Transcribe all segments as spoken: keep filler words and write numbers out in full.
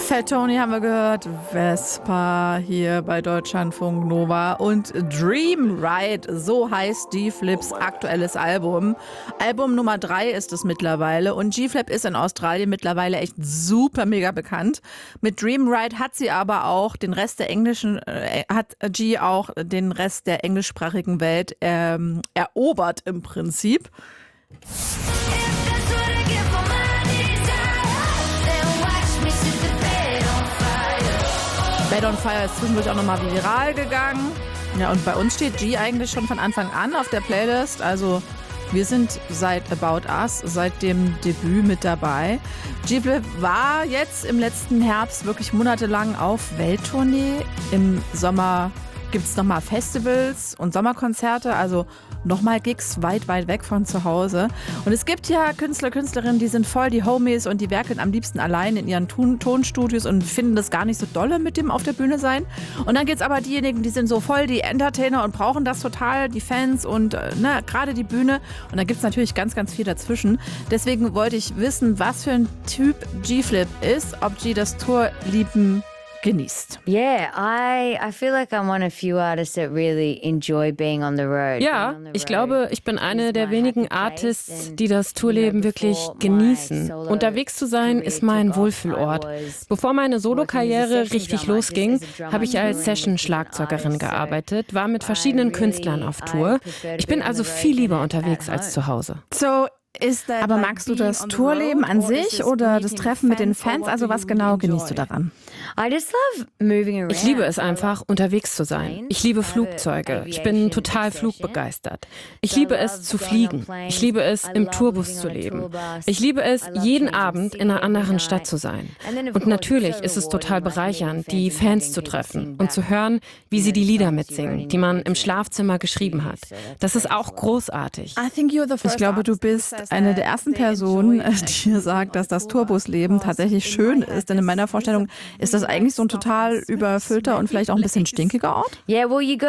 Fat Tony haben wir gehört, Vespa hier bei Deutschlandfunk Nova und Dream Ride, so heißt G-Flips aktuelles Album. Album Nummer drei ist es mittlerweile und G-Flip ist in Australien mittlerweile echt super mega bekannt. Mit Dream Ride hat sie aber auch den Rest der englischen, äh, hat G auch den Rest der englischsprachigen Welt ähm, erobert im Prinzip. Bed on Fire ist zwischendurch auch nochmal viral gegangen. Ja, und bei uns steht G eigentlich schon von Anfang an auf der Playlist. Also wir sind seit About Us, seit dem Debüt mit dabei. G-Flip war jetzt im letzten Herbst wirklich monatelang auf Welttournee. Im Sommer gibt es nochmal Festivals und Sommerkonzerte, also nochmal Gigs weit, weit weg von zu Hause. Und es gibt ja Künstler, Künstlerinnen, die sind voll die Homies und die werkeln am liebsten allein in ihren Ton- Tonstudios und finden das gar nicht so dolle mit dem auf der Bühne sein. Und dann gibt es aber diejenigen, die sind so voll die Entertainer und brauchen das total, die Fans und äh, ne, gerade die Bühne. Und da gibt es natürlich ganz, ganz viel dazwischen. Deswegen wollte ich wissen, was für ein Typ G-Flip ist, ob G das Tourlieben genießt. Yeah, I I feel like I'm one of few artists that really enjoy being on the road. Ja, ich glaube, ich bin eine der wenigen Artists, die das Tourleben wirklich genießen. Unterwegs zu sein ist mein Wohlfühlort. Bevor meine Solokarriere richtig losging, habe ich als Session-Schlagzeugerin gearbeitet, war mit verschiedenen Künstlern auf Tour. Ich bin also viel lieber unterwegs als zu Hause. So Aber magst du das Tourleben an sich oder das Treffen mit den Fans? Also was genau genießt du daran? Ich liebe es einfach, unterwegs zu sein. Ich liebe Flugzeuge. Ich bin total flugbegeistert. Ich liebe es zu fliegen. Ich liebe es, im Tourbus zu leben. Ich liebe es, jeden Abend in einer anderen Stadt zu sein. Und natürlich ist es total bereichernd, die Fans zu treffen und zu hören, wie sie die Lieder mitsingen, die man im Schlafzimmer geschrieben hat. Das ist auch großartig. Ich glaube, du bist eine der ersten Personen, die sagt, dass das Tourbusleben tatsächlich schön ist. Denn in meiner Vorstellung ist das eigentlich so ein total überfüllter und vielleicht auch ein bisschen stinkiger Ort. Ja,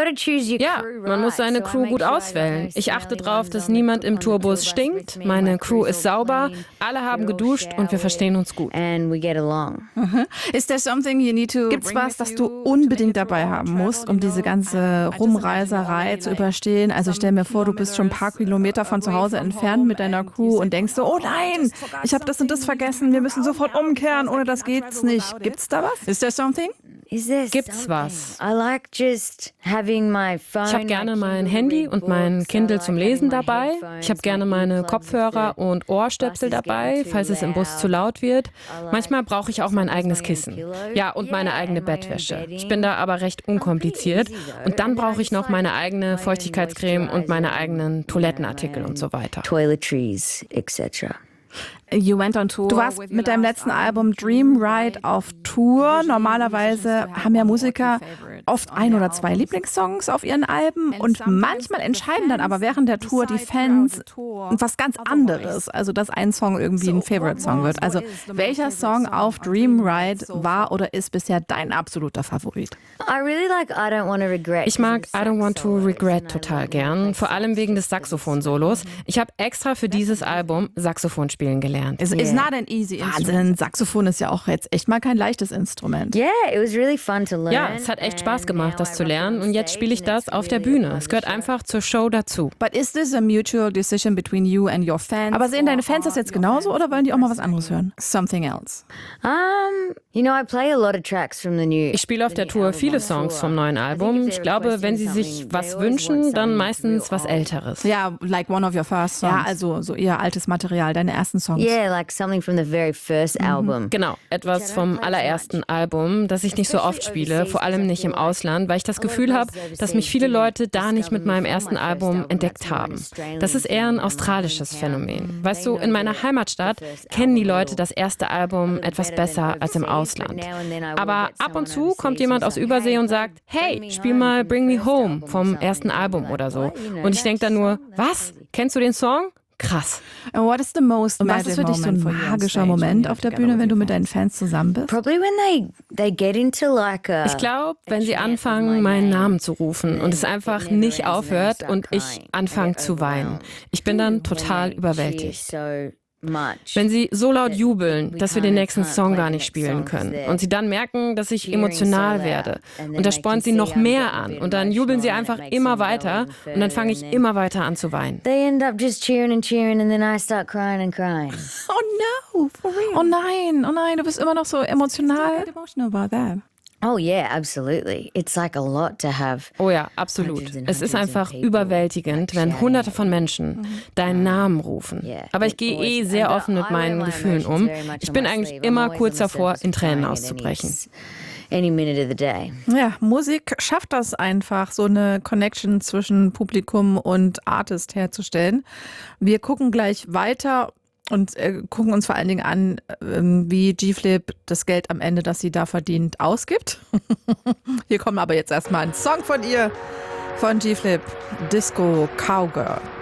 man muss seine Crew gut auswählen. Ich achte darauf, dass niemand im Tourbus stinkt. Meine Crew ist sauber, alle haben geduscht und wir verstehen uns gut. Gibt's was, das du unbedingt dabei haben musst, um diese ganze Rumreiserei zu überstehen? Also stell mir vor, du bist schon ein paar Kilometer von zu Hause entfernt mit deiner Crew und denkst so, oh nein, ich habe das und das vergessen, wir müssen sofort umkehren, ohne das geht's nicht. Gibt's da was? Is there something? Gibt's was? Ich habe gerne mein Handy und mein Kindle zum Lesen dabei. Ich habe gerne meine Kopfhörer und Ohrstöpsel dabei, falls es im Bus zu laut wird. Manchmal brauche ich auch mein eigenes Kissen. Ja, und meine eigene Bettwäsche. Ich bin da aber recht unkompliziert. Und dann brauche ich noch meine eigene Feuchtigkeitscreme und meine eigenen Toilettenartikel und so weiter. Toiletries, et cetera. Du warst mit deinem letzten Album Dream Ride auf Tour. Normalerweise haben ja Musiker oft ein oder zwei Lieblingssongs auf ihren Alben und manchmal entscheiden dann aber während der Tour die Fans was ganz anderes, also dass ein Song irgendwie ein Favorite-Song wird. Also welcher Song auf Dream Ride war oder ist bisher dein absoluter Favorit? Ich mag I Don't Want to Regret total gern, vor allem wegen des Saxophon-Solos. Ich habe extra für dieses Album Saxophon spielen gelernt. It's, it's not an easy Wahnsinn, Saxophon ist ja auch jetzt echt mal kein leichtes Instrument. Yeah, it was really fun to learn. Ja, es hat echt Spaß gemacht, das zu lernen und jetzt spiele ich das auf der Bühne. Es gehört einfach zur Show dazu. But is this a mutual decision between you and your fans? Aber sehen deine Fans das jetzt genauso oder wollen die auch mal was anderes hören? Something else. Um, you know, I play a lot of tracks from the new. Ich spiele auf der Tour viele Songs vom neuen Album. Ich glaube, wenn sie sich was wünschen, dann meistens was Älteres. Ja, like one of your first songs. Ja, also so eher altes Material, deine ersten Songs. Yeah, like something from the very first album. Genau, etwas vom allerersten Album, das ich nicht so oft spiele, vor allem nicht im Ausland, weil ich das Gefühl habe, dass mich viele Leute da nicht mit meinem ersten Album entdeckt haben. Das ist eher ein australisches Phänomen. Weißt du, in meiner Heimatstadt kennen die Leute das erste Album etwas besser als im Ausland. Aber ab und zu kommt jemand aus Übersee und sagt, hey, spiel mal Bring Me Home vom ersten Album oder so. Und ich denke dann nur, was? Kennst du den Song? Krass. And what is the most Und was ist für dich so ein magischer Moment auf der Bühne, wenn du mit deinen Fans zusammen bist? Probably when they they get into like a Ich glaube, wenn sie anfangen, meinen Namen zu rufen und es einfach nicht aufhört und ich anfange zu weinen. Ich bin dann total überwältigt. Wenn sie so laut jubeln, dass wir den nächsten Song gar nicht spielen können. Und sie dann merken, dass ich emotional werde. Und das spornt sie noch mehr an. Und dann jubeln sie einfach immer weiter. Und dann fange ich immer weiter an zu weinen. They end up just cheering and cheering and then I start crying and crying. Oh no, for real. Oh nein, oh nein, du bist immer noch so emotional. Emotional about that. Oh yeah, absolutely. It's like a lot to have. Oh ja, absolut. Es ist einfach überwältigend, wenn hunderte von Menschen deinen Namen rufen. Aber ich gehe eh sehr offen mit meinen Gefühlen um. Ich bin eigentlich immer kurz davor, in Tränen auszubrechen. Any minute of the day. Ja, Musik schafft das einfach, so eine Connection zwischen Publikum und Artist herzustellen. Wir gucken gleich weiter und äh, gucken uns vor allen Dingen an, äh, wie G-Flip das Geld am Ende, das sie da verdient, ausgibt. Hier kommt aber jetzt erstmal ein Song von ihr, von G-Flip, Disco Cowgirl.